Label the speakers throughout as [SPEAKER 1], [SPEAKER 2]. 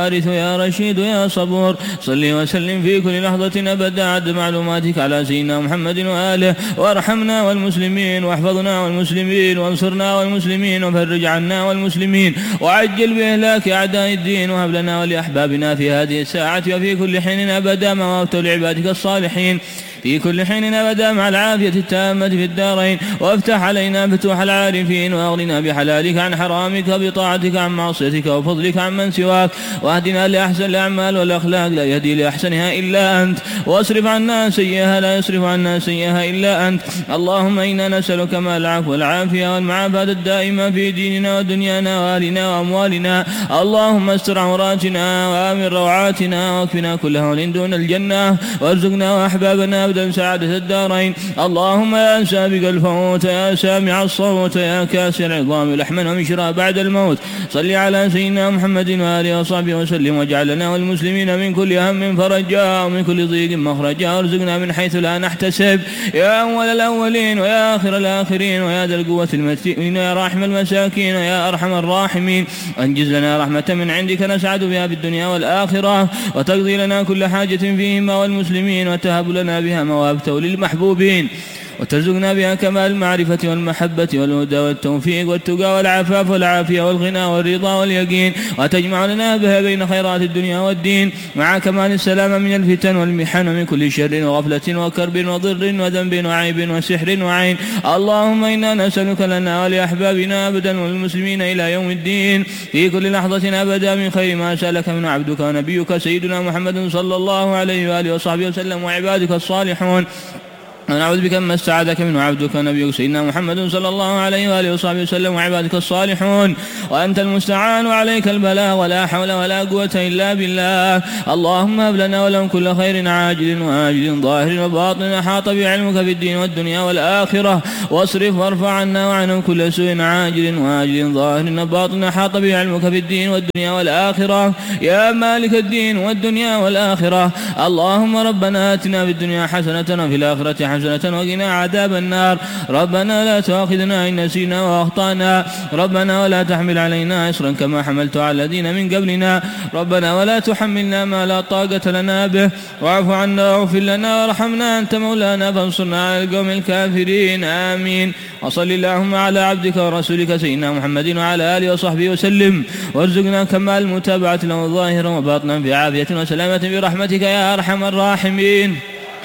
[SPEAKER 1] حارث يا رشيد يا صبور صل وسلم في كل لحظة أبدا عد معلوماتك على سيدنا محمد وآله، وارحمنا والمسلمين واحفظنا والمسلمين وانصرنا والمسلمين وفرج عنا والمسلمين وعجل بإهلاك أعداء الدين، وهب لنا ولأحبابنا في هذه الساعة وفي كل حين أبدا ما وهبت لعبادك الصالحين في كل حين أبدا مع العافية التامة في الدارين، وافتح علينا فتوح العارفين، واغننا بحلالك عن حرامك بطاعتك عن معصيتك وفضلك عن من سواك، واهدنا لأحسن الأعمال والأخلاق لا يهدي لأحسنها إلا أنت، واصرف عنا سيئها لا يصرف عنا سيئها إلا أنت. اللهم إنا نسألك ما العفو والعافية والمعافاة الدائمة في ديننا ودنيانا وأهلنا وأموالنا. اللهم استر عوراتنا وآمن روعاتنا واكفنا كل هول دون الجنة، وارزقنا وأحبابنا أبدا سعادة الدارين. اللهم يا سابق الفوت يا سامع الصوت يا كاسر العظام لحما ومشرا بعد الموت، صل على سيدنا محمد وآله وصحبه وسلم، واجعل لنا والمسلمين من كل هم فرجا ومن كل ضيق مخرجا، وارزقنا من حيث لا نحتسب يا أول الأولين ويا آخر الآخرين ويا ذا القوة المتين ويا راحم المساكين ويا أرحم الراحمين. أنجز لنا رحمة من عندك نسعد بها في الدنيا والآخرة، وتقضي لنا كل حاجة فيهما والمسلمين، وتهب لنا بها موابته للمحبوبين، وترزقنا بها كمال المعرفة والمحبة والهدى والتوفيق والتقى والعفاف والعافية والغنى والرضا واليقين، وتجمع لنا بها بين خيرات الدنيا والدين مع كمال السلامة من الفتن والمحن ومن كل شر وغفلة وكرب وضر وذنب وعيب وسحر وعين. اللهم إنا نسألك لنا ولأحبابنا أبدا والمسلمين إلى يوم الدين في كل لحظة أبدا من خير ما سألك من عبدك ونبيك سيدنا محمد صلى الله عليه وآله وصحبه وسلم وعبادك الصالحون، ونعوذ بك مما استعاذك منه عبدك ونبيك سيدنا محمد صلى الله عليه وآله وصحبه وسلم وعبادك الصالحون، وأنت المستعان وعليك البلاغ ولا حول ولا قوة إلا بالله. اللهم هب لنا ولهم كل خير عاجل وآجل ظاهر وباطن أحاط بعلمك في الدين والدنيا والآخرة، واصرف وارفع عنا وعنهم كل سوء عاجل وآجل ظاهر وباطن أحاط بعلمك في الدين والدنيا والآخرة يا مالك الدين والدنيا والآخرة. اللهم ربنا آتنا في الدنيا حسنة وفي الآخرة حسنة وقنا عذاب النار. ربنا لا تؤاخذنا إن نسينا وأخطأنا، ربنا ولا تحمل علينا إصرا كما حملت على الذين من قبلنا، ربنا ولا تحملنا ما لا طاقة لنا به، واعف عنا واغفر لنا وارحمنا أنت مولانا فانصرنا على القوم الكافرين. آمين. وصل اللهم على عبدك ورسولك سيدنا محمد وعلى آله وصحبه وسلم، وارزقنا كمال المتابعة له ظاهرا وباطنا في عافية وسلامة برحمتك يا أرحم الراحمين.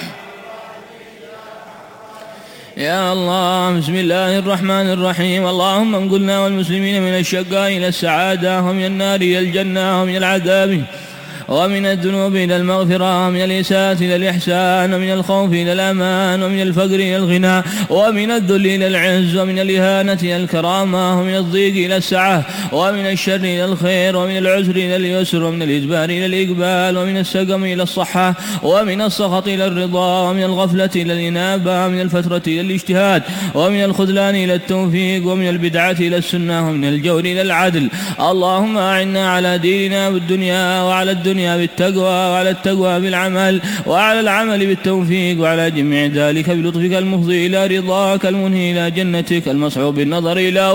[SPEAKER 1] يا الله. بسم الله الرحمن الرحيم. اللهم انقلنا والمسلمين من الشقاء إلى السعادة، ومن النار إلى الجنة، ومن العذاب ومن الذنوب إلى المغفرة، ومن الإساءة إلى الإحسان، ومن الخوف إلى الأمان، ومن الفقر إلى الغنى، ومن الذل إلى العز، ومن الإهانة إلى الكرامة، ومن الضيق إلى السعة، ومن الشر إلى الخير، ومن العسر إلى اليسر، ومن الإجبار إلى الإقبال، ومن السقم إلى الصحة، ومن السخط إلى الرضا، ومن الغفلة إلى الإنابة، ومن الفترة إلى الاجتهاد، ومن الخذلان إلى التوفيق، ومن البدعة إلى السنة، ومن الجور إلى العدل. اللهم أعنا على ديننا بالدنيا وعلى الدنيا بالتقوى، وعلى التقوى بالعمل، وعلى العمل بالتوفيق، وعلى جميع ذلك بلطفك المفضي إلى رضاك المنهي إلى جنتك المصعوب بالنظر إلى